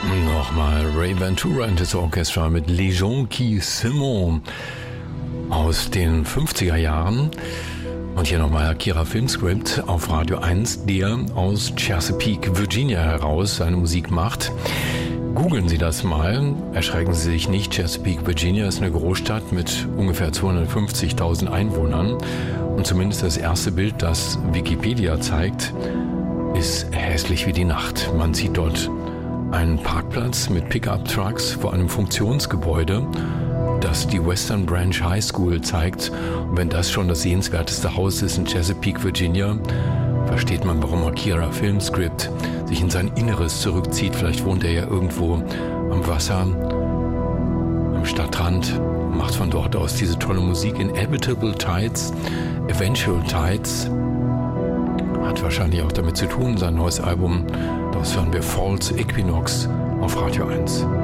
Nochmal Ray Ventura and his Orchestra mit Les Gens qui s'aiment aus den 50er Jahren. Und hier nochmal Akira Filmscript auf Radio 1, der aus Chesapeake, Virginia heraus seine Musik macht. Googeln Sie das mal, erschrecken Sie sich nicht. Chesapeake, Virginia ist eine Großstadt mit ungefähr 250.000 Einwohnern. Und zumindest das erste Bild, das Wikipedia zeigt, ist hässlich wie die Nacht. Man sieht dort einen Parkplatz mit Pickup-Trucks vor einem Funktionsgebäude, das die Western Branch High School zeigt. Und wenn das schon das sehenswerteste Haus ist in Chesapeake, Virginia, versteht man, warum Akira Filmscript sich in sein Inneres zurückzieht. Vielleicht wohnt er ja irgendwo am Wasser, am Stadtrand, macht von dort aus diese tolle Musik. Inevitable Tides, Eventual Tides, hat wahrscheinlich auch damit zu tun, sein neues Album. Das hören wir, False Equinox auf Radio 1.